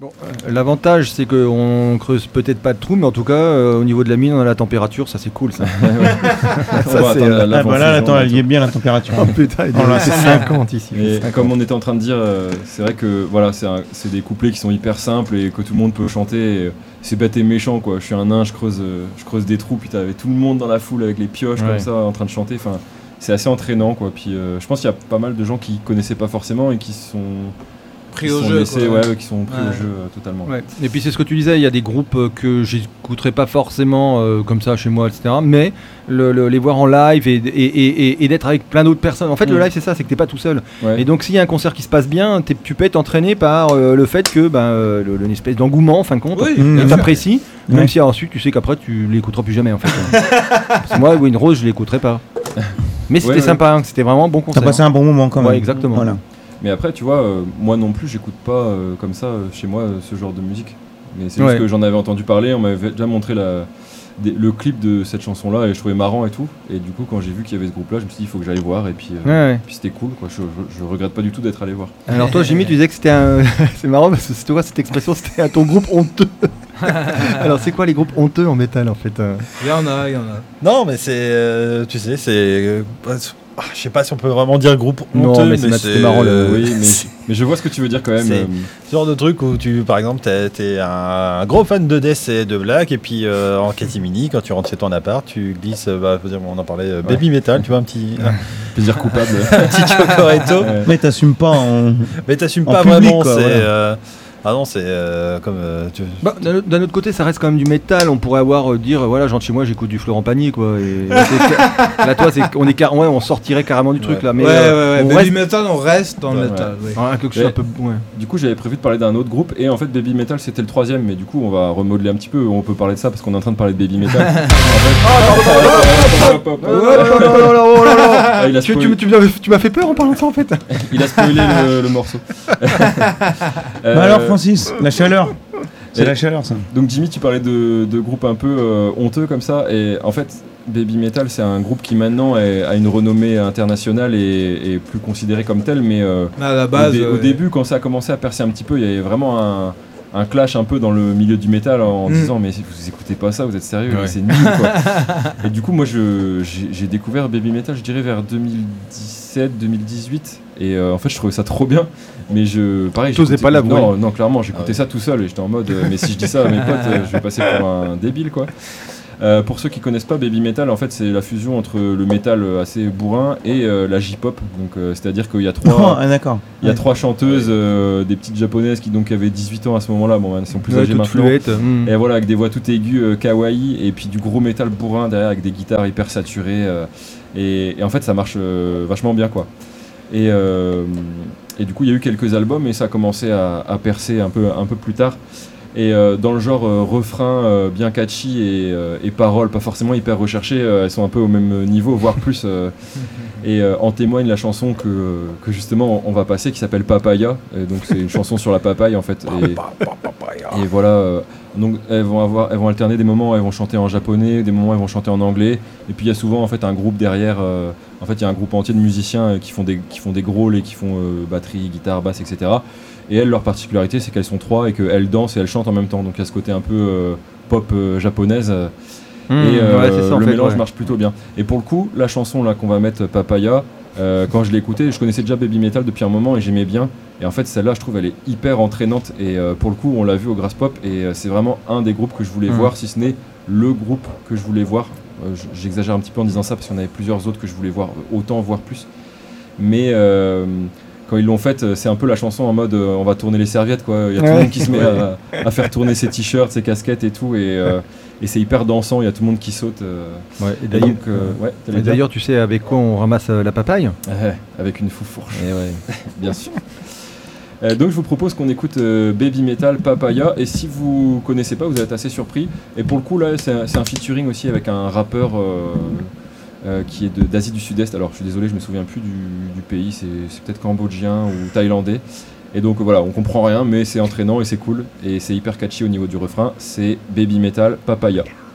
Bon, l'avantage c'est qu'on creuse peut-être pas de trou, mais en tout cas au niveau de la mine on a la température, ça c'est cool ça. Elle y est bien la température. Oh putain, c'est 50 ici. Et 50. comme on était en train de dire, c'est vrai que voilà, c'est des couplets qui sont hyper simples et que tout le monde peut chanter. C'est bête et méchant quoi. Je suis un nain, je creuse des trous, puis t'avais tout le monde dans la foule avec les pioches comme ça en train de chanter. Enfin, c'est assez entraînant quoi. Puis je pense qu'il y a pas mal de gens qui connaissaient pas forcément et qui sont pris au jeu, qui sont pris au jeu totalement. Ouais. Et puis c'est ce que tu disais, il y a des groupes que j'écouterais pas forcément comme ça chez moi, etc. Mais les voir en live et d'être avec plein d'autres personnes. En fait, le live c'est ça, c'est que t'es pas tout seul. Ouais. Et donc s'il y a un concert qui se passe bien, tu peux être entraîné par le fait que une espèce d'engouement en fin de compte, et t'apprécies, même si ensuite tu sais qu'après tu l'écouteras plus jamais en fait. Parce que moi, Wayne Rose, je l'écouterai pas. Mais c'était sympa, hein, c'était vraiment un bon concert. T'as passé un bon moment quand même. Ouais, exactement. Voilà. Mais après, tu vois, moi non plus, j'écoute pas comme ça chez moi ce genre de musique. Mais c'est juste que j'en avais entendu parler, on m'avait déjà montré le clip de cette chanson-là et je trouvais marrant et tout. Et du coup, quand j'ai vu qu'il y avait ce groupe-là, je me suis dit, il faut que j'aille voir. Et puis, puis c'était cool, quoi. Je regrette pas du tout d'être allé voir. Alors toi, Jimmy, tu disais que c'était c'est marrant parce que tu vois, cette expression, c'était ton groupe honteux. Alors c'est quoi les groupes honteux en métal en fait Il y en a. Non, mais c'est, tu sais, c'est... je sais pas si on peut vraiment dire groupe honteux, non, mais c'est marrant. Oui, mais je vois ce que tu veux dire quand même. C'est ce genre de truc où par exemple, t'es un gros fan de Death et de Black, et puis en catimini, quand tu rentres chez ton appart, tu glisses, on en parlait, Baby Metal, tu vois, un petit plaisir coupable, un petit chocoretto. Mais t'assumes pas mais t'assumes en pas public, vraiment, quoi, c'est... voilà. Ah non, c'est comme... d'un autre côté, ça reste quand même du métal. On pourrait dire, voilà, genre chez moi, j'écoute du Florent Pagny, quoi. Et là, toi, on sortirait carrément du truc, là. Mais Baby Metal, on reste dans le métal. Un peu, Du coup, j'avais prévu de parler d'un autre groupe, et en fait, Baby Metal, c'était le troisième. Mais du coup, on va remodeler un petit peu. On peut parler de ça parce qu'on est en train de parler de Baby Metal. Tu m'as fait peur en parlant de ça, en fait. Il a spoilé le morceau. Alors, Francis, la chaleur. C'est la chaleur, ça. Donc Jimmy, tu parlais de groupes un peu honteux comme ça, et en fait Baby Metal c'est un groupe qui maintenant a une renommée internationale et plus considéré comme tel, mais à la base, au début quand ça a commencé à percer un petit peu, il y avait vraiment un clash un peu dans le milieu du métal en disant mais vous écoutez pas ça, vous êtes sérieux, c'est nul quoi. Et du coup moi j'ai découvert Baby Metal, je dirais vers 2017-2018, et en fait je trouvais ça trop bien, mais t'osais pas l'avouer. Non, clairement j'écoutais ça tout seul et j'étais en mode mais si je dis ça à mes potes je vais passer pour un débile quoi. Pour ceux qui connaissent pas, Baby Metal, en fait, c'est la fusion entre le métal assez bourrin et la J-pop. Donc, c'est-à-dire qu'il y a trois chanteuses, des petites japonaises qui donc avaient 18 ans à ce moment-là. Bon, elles sont plus âgées maintenant. Et voilà, avec des voix toutes aiguës, kawaii, et puis du gros métal bourrin derrière avec des guitares hyper saturées. Et en fait, ça marche vachement bien, quoi. Et du coup, il y a eu quelques albums et ça a commencé à percer un peu plus tard. Et dans le genre refrain bien catchy et paroles pas forcément hyper recherchées, elles sont un peu au même niveau, voire plus. Et en témoigne la chanson que justement on va passer, qui s'appelle Papaya. Et donc c'est une chanson sur la papaye en fait. Et voilà. Donc elles vont alterner des moments où elles vont chanter en japonais, des moments où elles vont chanter en anglais. Et puis il y a souvent en fait un groupe derrière. En fait il y a un groupe entier de musiciens qui font des growls et qui font batterie, guitare, basse, etc. Et elles, leur particularité, c'est qu'elles sont trois et qu'elles dansent et elles chantent en même temps. Donc il y a ce côté un peu pop japonaise. Le mélange marche plutôt bien. Et pour le coup, la chanson là qu'on va mettre, Papaya, quand je l'ai écoutée, je connaissais déjà Baby Metal depuis un moment et j'aimais bien. Et en fait, celle-là, je trouve, elle est hyper entraînante. Et pour le coup, on l'a vu au Grass Pop. Et c'est vraiment un des groupes que je voulais voir, si ce n'est le groupe que je voulais voir. J'exagère un petit peu en disant ça parce qu'il y en avait plusieurs autres que je voulais voir, autant voire plus. Mais... quand ils l'ont faite, c'est un peu la chanson en mode on va tourner les serviettes quoi. Il y a tout le monde qui se met à faire tourner ses t-shirts, ses casquettes et tout, et c'est hyper dansant, il y a tout le monde qui saute. Et d'ailleurs, tu sais avec quoi on ramasse la papaye ? Avec une foufourche. Bien sûr. Donc je vous propose qu'on écoute Baby Metal, Papaya, et si vous connaissez pas, vous allez être assez surpris. Et pour le coup là, c'est un featuring aussi avec un rappeur qui est d'Asie du Sud-Est. Alors je suis désolé, je me souviens plus du pays, c'est peut-être cambodgien ou thaïlandais. Et donc voilà, on comprend rien, mais c'est entraînant et c'est cool, et c'est hyper catchy au niveau du refrain. C'est Baby Metal, Papaya.